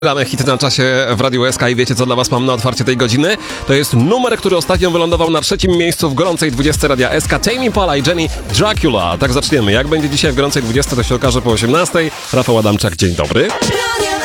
Gramy hity na czasie w Radiu SK i wiecie, co dla was mam na otwarcie tej godziny? To jest numer, który ostatnio wylądował na 3. miejscu w gorącej 20 Radia SK. Tame Impala i Jenny Dracula. Tak zaczniemy. Jak będzie dzisiaj w gorącej 20, to się okaże po 18. Rafał Adamczak, dzień dobry.